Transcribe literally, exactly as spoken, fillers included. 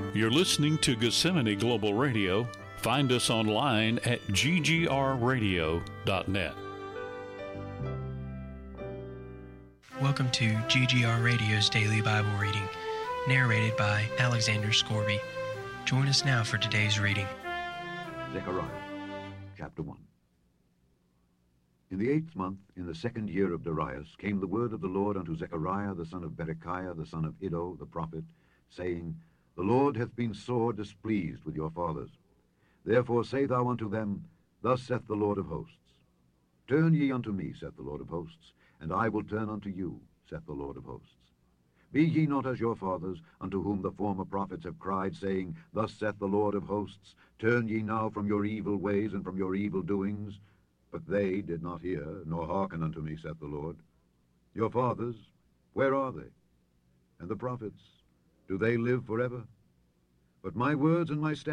You're listening to Gethsemane Global Radio. Find us online at g g r radio dot net. Welcome to G G R Radio's Daily Bible Reading, narrated by Alexander Scorby. Join us now for today's reading. Zechariah, chapter one. In the eighth month, in the second year of Darius, came the word of the Lord unto Zechariah the son of Berechiah, the son of Iddo, the prophet, saying, The Lord hath been sore displeased with your fathers. Therefore say thou unto them, Thus saith the Lord of hosts, Turn ye unto me, saith the Lord of hosts, and I will turn unto you, saith the Lord of hosts. Be ye not as your fathers, unto whom the former prophets have cried, saying, Thus saith the Lord of hosts, Turn ye now from your evil ways and from your evil doings. But they did not hear, nor hearken unto me, saith the Lord. Your fathers, where are they? And the prophets, do they live forever? But my words and my statutes